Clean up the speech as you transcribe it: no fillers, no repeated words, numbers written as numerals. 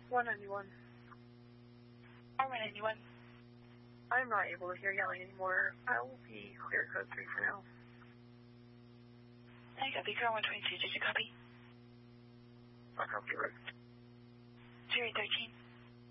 191. 191. I'm not able to hear yelling anymore. I will be clear code 3 for now. I copy, Car 122. Did you copy?